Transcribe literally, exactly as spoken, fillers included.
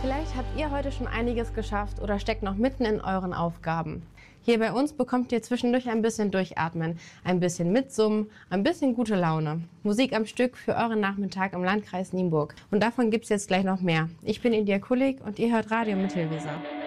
Vielleicht habt ihr heute schon einiges geschafft oder steckt noch mitten in euren Aufgaben. Hier bei uns bekommt ihr zwischendurch ein bisschen Durchatmen, ein bisschen Mitsummen, ein bisschen gute Laune. Musik am Stück für euren Nachmittag im Landkreis Nienburg. Und davon gibt's jetzt gleich noch mehr. Ich bin India Kulik und ihr hört Radio Mittelweser.